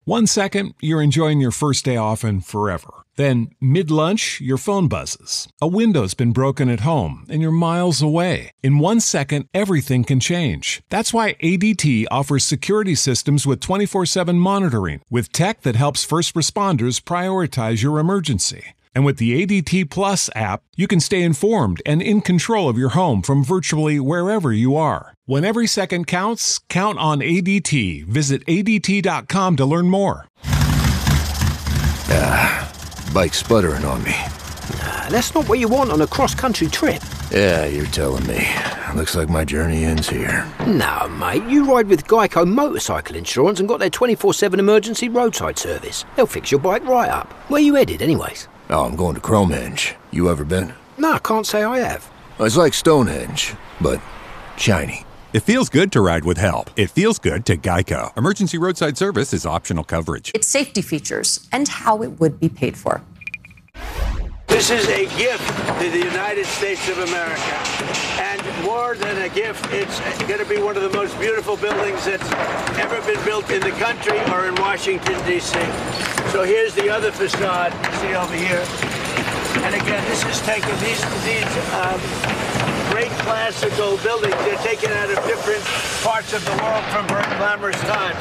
1 second, you're enjoying your first day off and forever. Then, mid-lunch, your phone buzzes. A window's been broken at home, and you're miles away. In 1 second, everything can change. That's why ADT offers security systems with 24/7 monitoring, with tech that helps first responders prioritize your emergency. And with the ADT Plus app, you can stay informed and in control of your home from virtually wherever you are. When every second counts, count on ADT. Visit ADT.com to learn more. Bike sputtering on me. That's not what you want on a cross-country trip. Yeah, you're telling me. Looks like my journey ends here. No, mate, you ride with Geico Motorcycle Insurance and got their 24/7 emergency roadside service. They'll fix your bike right up. Where you headed, anyways? Oh, I'm going to Cromehenge. You ever been? No, I can't say I have. It's like Stonehenge, but shiny. It feels good to ride with help. It feels good to Geico. Emergency roadside service is optional coverage. Its safety features and how it would be paid for. This is a gift to the United States of America. And more than a gift, it's going to be one of the most beautiful buildings that's ever been built in the country or in Washington, D.C. So here's the other facade, see over here. And again, this is taken, these great classical buildings, they're taken out of different parts of the world from very glamorous times.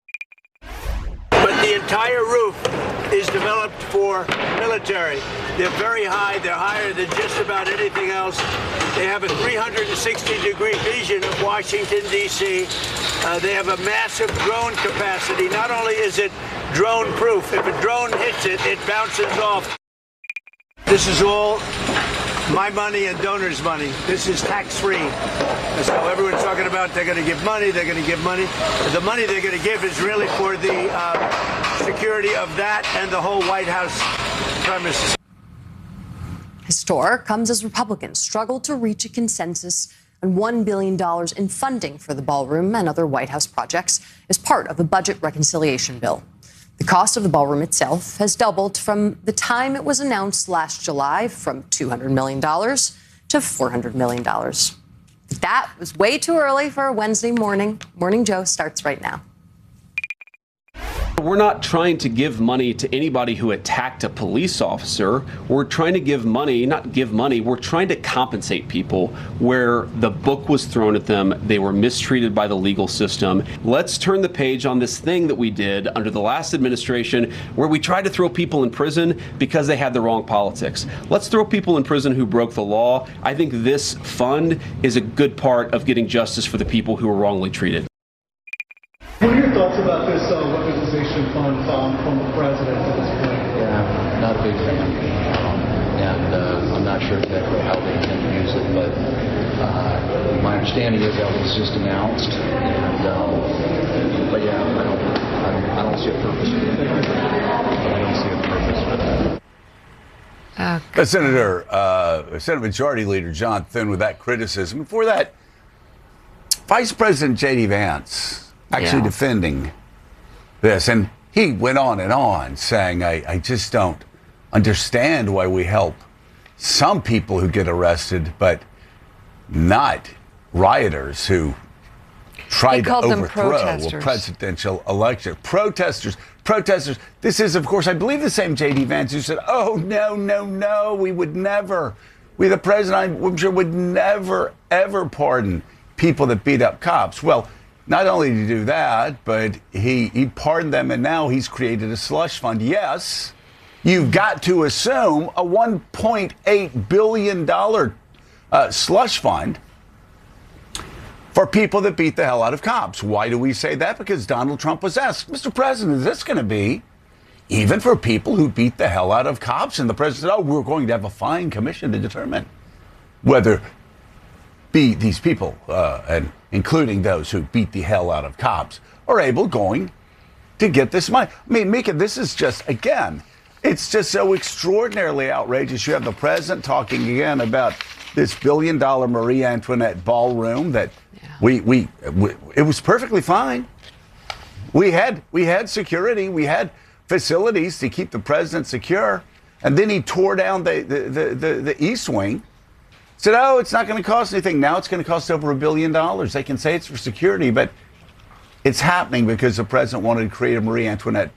But the entire roof is developed for military. They're very high. They're higher than just about anything else. They have a 360-degree vision of Washington, D.C. They have a massive drone capacity. Not only is it drone-proof, if a drone hits it, it bounces off. This is all my money and donors' money. This is tax-free. So everyone's talking about they're going to give money, they're going to give money. The money they're going to give is really for the security of that and the whole White House premises. His tour comes as Republicans struggle to reach a consensus on $1 billion in funding for the ballroom and other White House projects as part of a budget reconciliation bill. The cost of the ballroom itself has doubled from the time it was announced last July, from $200 million to $400 million. That was way too early for a Wednesday morning. Morning Joe starts right now. We're not trying to give money to anybody who attacked a police officer. We're trying to give money, not give money, we're trying to compensate people where the book was thrown at them, they were mistreated by the legal system. Let's turn the page on this thing that we did under the last administration where we tried to throw people in prison because they had the wrong politics. Let's throw people in prison who broke the law. I think this fund is a good part of getting justice for the people who were wrongly treated. What are your thoughts about this weaponization fund from the president at this point? Yeah, not a big fan. And I'm not sure exactly how they intend to use it, but my understanding is that was just announced. And, but yeah, I don't see a purpose for it. I don't see a purpose for that. Senate Majority Leader John Thune with that criticism. Before that, Vice President J.D. Vance actually defending this. And he went on saying, I just don't understand why we help some people who get arrested, but not rioters who tried to overthrow a presidential election. Protesters. This is, of course, I believe the same J.D. Vance who said, oh, no, we would never, the president, I'm sure, would never, ever pardon people that beat up cops. Well, not only did he do that, but he pardoned them, and now he's created a slush fund. Yes, you've got to assume a $1.8 billion slush fund for people that beat the hell out of cops. Why do we say that? Because Donald Trump was asked, Mr. President, is this going to be even for people who beat the hell out of cops? And the president said, we're going to have a fine commission to determine whether these people, and including those who beat the hell out of cops, are going to get this money. I mean, Mika, this is just, again, it's just so extraordinarily outrageous. You have the president talking again about this $1 billion Marie Antoinette ballroom that it was perfectly fine. We had security, we had facilities to keep the president secure, and then he tore down the East Wing. Said, oh, it's not going to cost anything. Now it's going to cost over $1 billion. They can say it's for security, but it's happening because the president wanted to create a Marie Antoinette